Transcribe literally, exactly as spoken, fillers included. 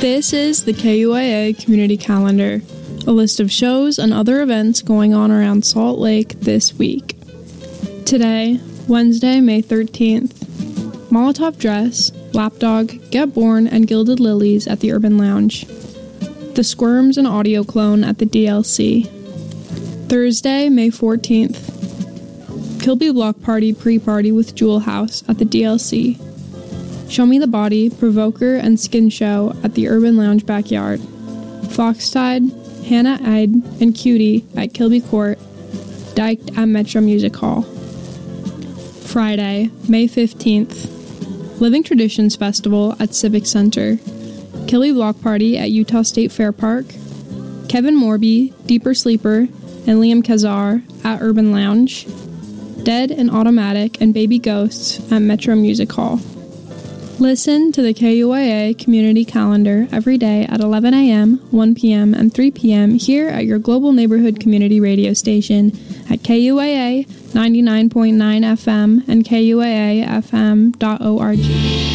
This is the K U A A Community Calendar, a list of shows and other events going on around Salt Lake this week. Today, Wednesday, May thirteenth, Molotov Dress, Lapdog, Get Born, and Gilded Lilies at the Urban Lounge. The Squirms and Audio Clone at the D L C. Thursday, May fourteenth, Kilby Block Party Pre-Party with Jewel House at the D L C. Show Me the Body, Provoker, and Skin Show at the Urban Lounge Backyard. Foxtide, Hannah Ide, and Cutie at Kilby Court, Dyked at Metro Music Hall. Friday, May fifteenth, Living Traditions Festival at Civic Center. Kilby Block Party at Utah State Fair Park. Kevin Morby, Deeper Sleeper, and Liam Kazar at Urban Lounge. Dead and Automatic and Baby Ghosts at Metro Music Hall. Listen to the K U A A Community Calendar every day at eleven a.m., one p.m., and three p.m. here at your Global Neighborhood Community Radio station at K U A A ninety-nine point nine F M and K U A A F M dot org.